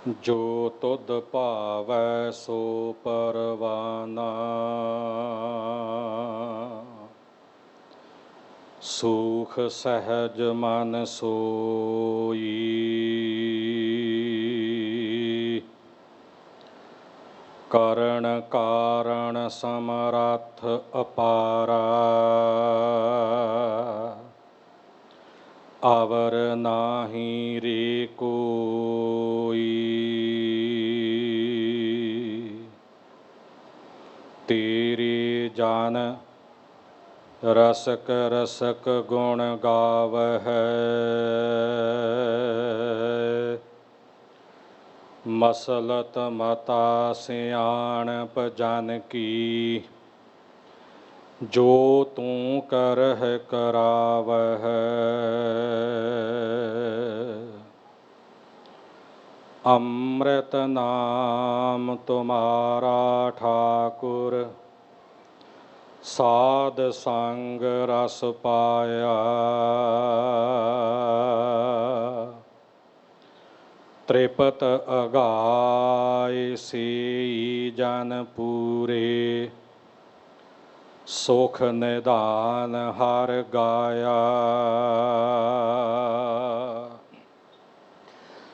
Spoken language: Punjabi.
ਜੋ ਤੁਧ ਭਾਵੈ ਸੋ ਪਰਵਾਨਾ, ਸੂਖ ਸਹਿਜ ਮਨ ਸੋਈ। ਕਰਨ ਕਾਰਣ ਸਮਰੱਥ ਅਪਾਰਾ, ਅਵਰ ਨਾਹੀ ਰੇ ਕੋਈ। ਤੇਰੇ ਜਨ ਰਸਕ ਰਸਕ ਗੁਣ ਗਾਵਹਿ, ਮਸਲਤ ਮਤਾ ਸਿਆਣਪ ਜਨ ਕੀ। ਜੋ ਤੂੰ ਕਰਹਿ ਕਰਾਵਹਿ, ਅੰਮ੍ਰਿਤ ਨਾਮ ਤੁਮਾਰਾ ਠਾਕੁਰ। ਸਾਧ ਸੰਗ ਰਸ ਪਾਇਆ, ਤ੍ਰਿਪਤ ਅਗਾਇ ਸੇਈ ਜਨ ਪੂਰੇ। ਸੁਖ ਨਿਧਾਨ ਹਰਿ ਗਾਇਆ,